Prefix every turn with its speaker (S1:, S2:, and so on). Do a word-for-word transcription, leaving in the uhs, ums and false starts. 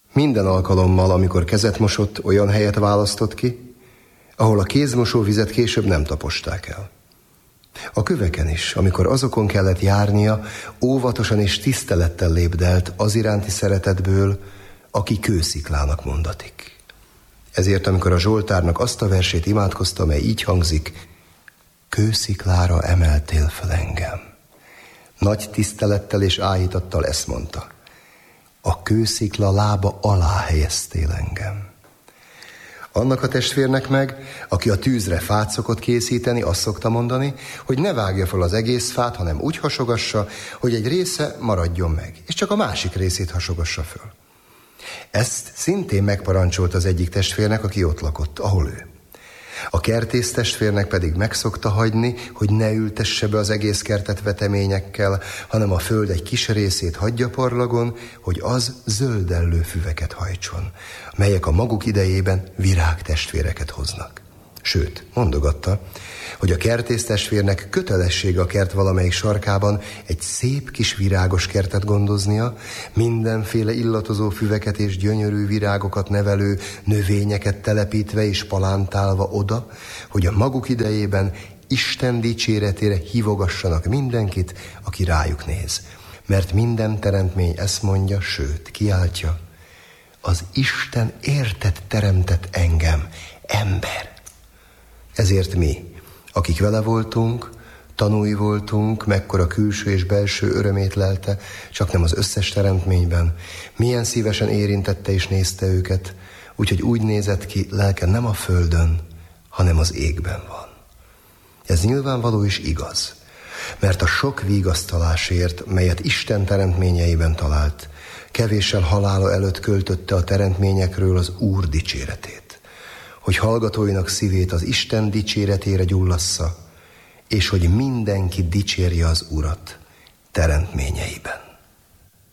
S1: Minden alkalommal, amikor kezet mosott, olyan helyet választott ki, ahol a kézmosóvizet később nem taposták el. A köveken is, amikor azokon kellett járnia, óvatosan és tisztelettel lépdelt az iránti szeretetből, aki kősziklának mondatik. Ezért, amikor a Zsoltárnak azt a versét imádkozta, mely így hangzik: kősziklára emeltél fel engem, nagy tisztelettel és áhítattal ezt mondta: a kőszikla lába alá helyeztél engem. Annak a testvérnek meg, aki a tűzre fát szokott készíteni, azt szokta mondani, hogy ne vágja fel az egész fát, hanem úgy hasogassa, hogy egy része maradjon meg, és csak a másik részét hasogassa föl. Ezt szintén megparancsolt az egyik testvérnek, aki ott lakott, ahol ő. A kertész testvérnek pedig megszokta hagyni, hogy ne ültesse be az egész kertet veteményekkel, hanem a föld egy kis részét hagyja parlagon, hogy az zöldellő füveket hajtson, melyek a maguk idejében virágtestvéreket hoznak. Sőt, mondogatta, hogy a kertész testvérnek kötelessége a kert valamelyik sarkában egy szép kis virágos kertet gondoznia, mindenféle illatozó füveket és gyönyörű virágokat nevelő növényeket telepítve és palántálva oda, hogy a maguk idejében Isten dicséretére hívogassanak mindenkit, aki rájuk néz. Mert minden teremtmény ezt mondja, sőt, kiáltja: az Isten értett teremtett engem, ember. Ezért mi, akik vele voltunk, tanúi voltunk, mekkora külső és belső örömét lelte, csak nem az összes teremtményben, milyen szívesen érintette és nézte őket, úgyhogy úgy nézett ki, lelke nem a földön, hanem az égben van. Ez nyilvánvaló és igaz, mert a sok vigasztalásért, melyet Isten teremtményeiben talált, kevéssel halála előtt költötte a teremtményekről az Úr dicséretét, hogy hallgatóinak szívét az Isten dicséretére gyullassza, és hogy mindenki dicsérje az Urat teremtményeiben.